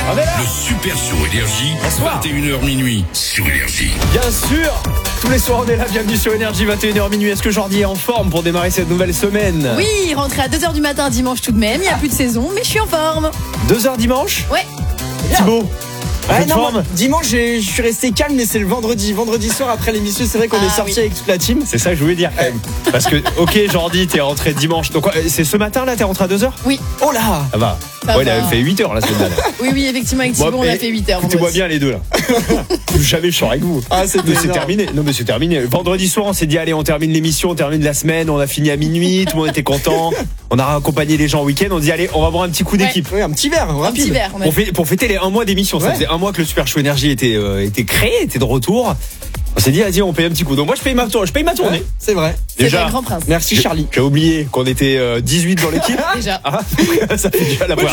On est là. Le Super Show Énergie, Bonsoir. 21h minuit sur Énergie. Bien sûr, tous les soirs on est là, bienvenue sur Énergie, 21h minuit. Est-ce que Jordi est en forme pour démarrer cette nouvelle semaine? Oui, rentré à 2h du matin dimanche tout de même, il n'y a plus de saison, mais je suis en forme. 2h dimanche. Ouais. Thibaut, en Ouais, pleine non, forme? moi, dimanche, je suis resté calme, mais c'est le vendredi soir après l'émission. C'est vrai qu'on est sorti oui. avec toute la team. C'est ça que je voulais dire quand même. Parce que, ok Jordi, t'es rentré dimanche. Donc c'est ce matin là, t'es rentré à 2h? Oui, Oh là. Ça va. Ça Ouais, il va. avait fait 8h la semaine dernière. oui, effectivement, avec Thibaut, on a fait 8h. Écoutez-moi bien les deux là. Plus jamais je sors avec vous. Ah, c'était Mais c'est énorme. terminé. Non mais c'est terminé. Vendredi soir, on s'est dit allez, on termine l'émission, on termine la semaine, on a fini à minuit, tout le monde était content. On a accompagné les gens au week-end, on dit allez, on va boire un petit coup d'équipe. Oui, un petit verre, Un rapide. petit verre, on a Pour fêter les 1 mois d'émission. Ça Ouais. faisait 1 mois que le Super Show Énergie était créé, était de retour. On s'est dit vas-y, on paye un petit coup. Donc moi je paye ma tournée. Ouais, c'est vrai. C'est Déjà, le grand prince. Merci Charlie. J'ai oublié qu'on était 18 dans l'équipe. Déjà. Ah, ça fait déjà la Moi,